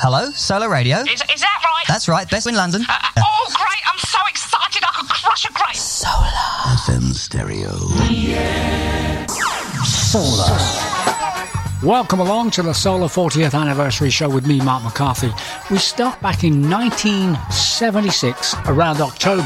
Hello, Solar Radio. Is that right? That's right, best in London. Oh, great, I'm so excited I could crush a grape. Solar. FM stereo. Solar. Welcome along to the Solar 40th Anniversary Show with me, Mark McCarthy. We start back in 1976, around October.